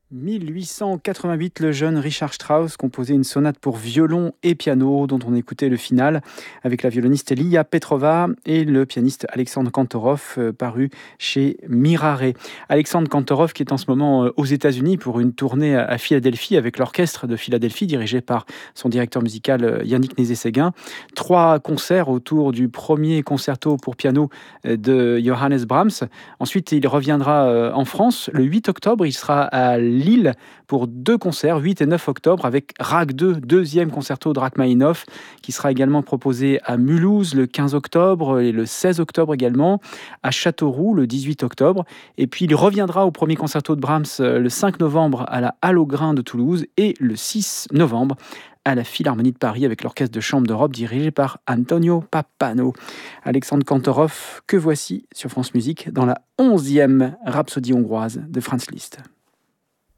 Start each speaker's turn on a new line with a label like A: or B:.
A: 1888, le jeune Richard Strauss composait une sonate pour violon et piano dont on écoutait le final avec la violoniste Lia Petrova et le pianiste Alexandre Kantorov, paru chez Mirare. Alexandre Kantorov qui est en ce moment aux États-Unis pour une tournée à Philadelphie avec l'orchestre de Philadelphie dirigé par son directeur musical Yannick Nézet-Séguin. 3 concerts autour du premier concerto pour piano de Johannes Brahms. Ensuite, il reviendra en France le 8 octobre. Il sera à Lille pour 2 concerts, 8 et 9 octobre, avec Rag 2, deuxième concerto de Rachmaninoff, qui sera également proposé à Mulhouse le 15 octobre et le 16 octobre également, à Châteauroux le 18 octobre. Et puis il reviendra au premier concerto de Brahms le 5 novembre à la Halle aux Grains de Toulouse et le 6 novembre à la Philharmonie de Paris avec l'orchestre de chambre d'Europe dirigé par Antonio Pappano. Alexandre Kantorov, que voici sur France Musique dans la 11e Rhapsodie hongroise de Franz Liszt.